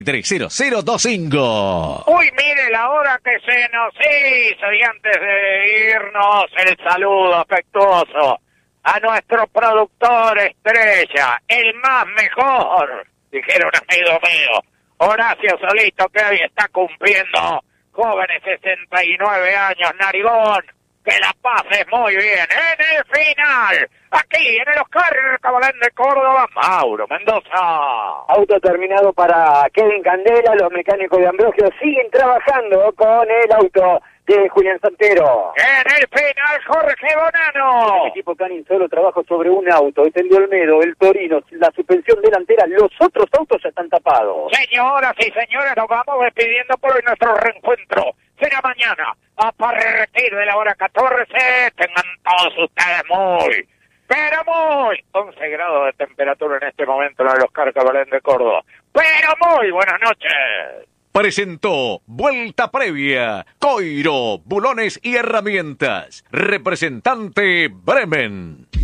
30025. Uy, mire la hora que se nos hizo, y antes de irnos el saludo afectuoso a nuestro productor estrella, el más mejor, dijeron amigos míos, Horacio Solito, que hoy está cumpliendo jóvenes 69 años, narigón. Que la pases muy bien en el final, aquí en el Oscar Cabalén de Córdoba, Mauro Mendoza. Auto terminado para Kevin Candela, los mecánicos de Ambrosio siguen trabajando con el auto de Julián Santero. En el final, Jorge Bonano. El equipo Canin solo trabaja sobre un auto, el Olmedo, el Torino, la suspensión delantera, los otros autos ya están tapados. Señoras y señores, nos vamos despidiendo por hoy. Nuestro reencuentro será mañana a partir de la hora 14. Tengan todos ustedes pero muy 11 grados de temperatura en este momento en el Oscar Cabalén de Córdoba. Pero muy buenas noches. Presentó Vuelta Previa, Coiro, Bulones y Herramientas. Representante Bremen.